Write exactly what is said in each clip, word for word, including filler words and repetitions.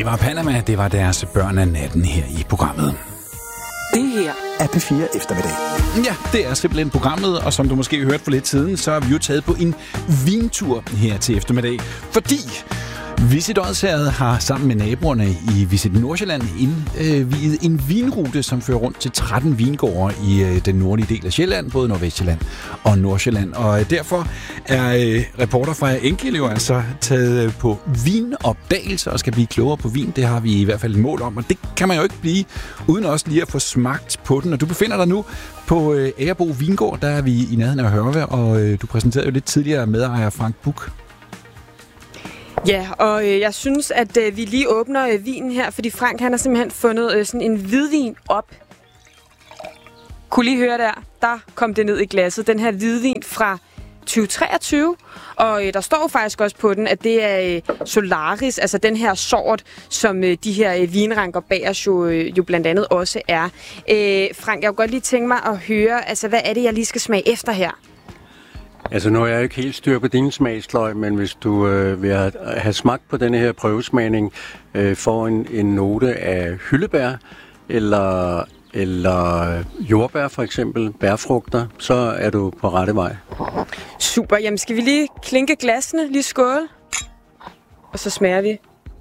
Det var Panama, det var deres børn af natten her i programmet. Det her er P fire Eftermiddag. Ja, det er simpelthen programmet, og som du måske hørte for lidt siden, så har vi jo taget på en vintur her til eftermiddag, fordi Visit Odsherred har sammen med naboerne i Visit Nordsjælland indviet øh, en vinrute, som fører rundt til tretten vingårde i øh, den nordlige del af Sjælland, både Nordvestjylland og Nordsjælland. Og øh, derfor er øh, reporter fra Enkelt jo altså taget øh, på vinopdagelse og skal blive klogere på vin. Det har vi i hvert fald et mål om, og det kan man jo ikke blive uden også lige at få smagt på den. Og du befinder dig nu på øh, Agerbo Vingård, der er vi i nærheden af Hørve, og øh, du præsenterede jo lidt tidligere medejer Frank Buch. Ja, og øh, jeg synes, at øh, vi lige åbner øh, vinen her, fordi Frank han har simpelthen fundet øh, sådan en hvidvin op. Kunne lige høre der? Der kom det ned i glasset. Den her hvidvin fra tyve treogtyve, og øh, der står faktisk også på den, at det er øh, Solaris, altså den her sort, som øh, de her øh, vinranker bag os jo, øh, jo blandt andet også er. Øh, Frank, jeg kunne godt lige tænke mig at høre, altså hvad er det, jeg lige skal smage efter her? Altså nu er jeg ikke helt styr på din smagsløg, men hvis du øh, vil have, have smagt på denne her prøvesmagning, øh, får en, en note af hyldebær eller, eller jordbær for eksempel, bærfrugter, så er du på rette vej. Super, jamen skal vi lige klinke glassene, lige skåle, og så smager vi.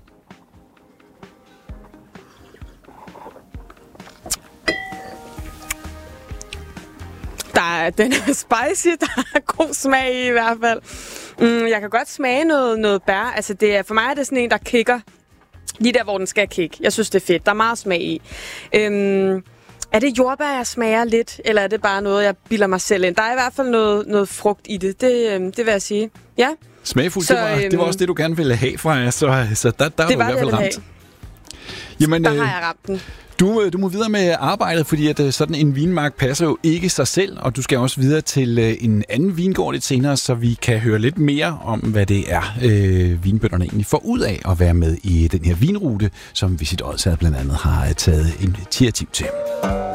Der er, den er spicy, der er god smag i i hvert fald. Mm, jeg kan godt smage noget, noget bær. Altså det er, for mig er det sådan en, der kicker lige der, hvor den skal kicke. Jeg synes, det er fedt. Der er meget smag i. Øhm, er det jordbær, jeg smager lidt, eller er det bare noget, jeg bilder mig selv ind? Der er i hvert fald noget, noget frugt i det. Det, øhm, det vil jeg sige. Ja. Smagfuldt, det, var, øhm, det var også det, du gerne ville have fra jer, så, så der, der det var du i hvert fald ramt. Jamen, der øh, har jeg ramt den. Du, du må videre med arbejdet, fordi at sådan en vinmark passer jo ikke sig selv, og du skal også videre til en anden vingård lidt senere, så vi kan høre lidt mere om, hvad det er, øh, vinbønderne egentlig får ud af at være med i den her vinrute, som Visit Odsherred blandt andet har taget initiativ til.